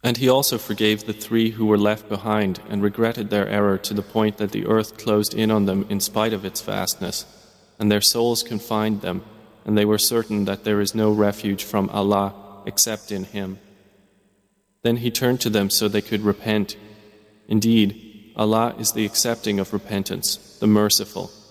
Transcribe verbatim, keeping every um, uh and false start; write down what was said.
And He also forgave the three who were left behind and regretted their error to the point that the earth closed in on them in spite of its vastness, and their souls confined them, and they were certain that there is no refuge from Allah except in Him. Then He turned to them so they could repent. Indeed, Allah is the accepting of repentance, the merciful.